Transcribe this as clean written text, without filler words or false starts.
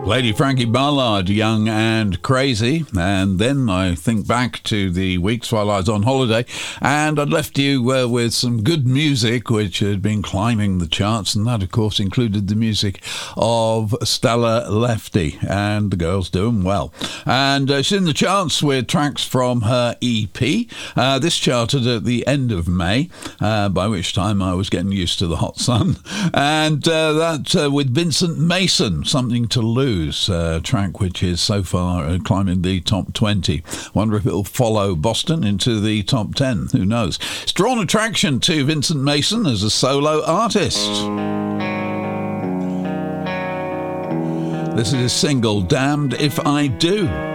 Lady Frankie Ballard, Young and Crazy. And then I think back to the weeks while I was on holiday, and I'd left you with some good music which had been climbing the charts, and that of course included the music of Stella Lefty, and the girl's doing well. And she's in the charts with tracks from her EP. This charted at the end of May, by which time I was getting used to the hot sun. And that with Vincent Mason, Something to Lose. Track which is so far climbing the top 20. Wonder if it'll follow Boston into the top 10. Who knows? It's drawn attraction to Vincent Mason as a solo artist. This is his single, Damned If I Do.